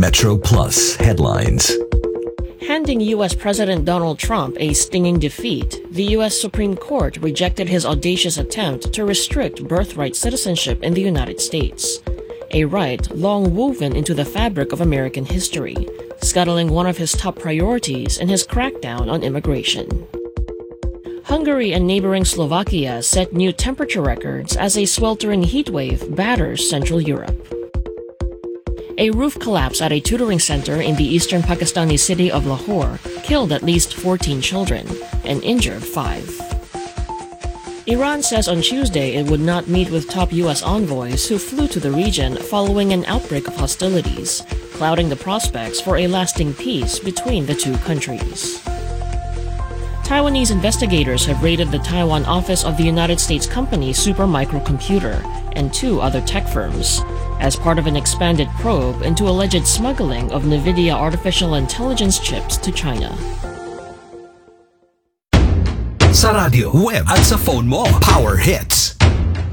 Metro Plus headlines. Handing U.S. President Donald Trump a stinging defeat, the U.S. Supreme Court rejected his audacious attempt to restrict birthright citizenship in the United States, a right long woven into the fabric of American history, scuttling one of his top priorities in his crackdown on immigration. Hungary and neighboring Slovakia set new temperature records as a sweltering heatwave batters Central Europe. A roof collapse at a tutoring center in the eastern Pakistani city of Lahore killed at least 14 children and injured 5. Iran says on Tuesday it would not meet with top U.S. envoys who flew to the region following an outbreak of hostilities, clouding the prospects for a lasting peace between the two countries. Taiwanese investigators have raided the Taiwan office of the United States company Supermicro Computer and 2 other tech firms as part of an expanded probe into alleged smuggling of NVIDIA artificial intelligence chips to China. Sa radyo, web at sa phone mo, Power Hit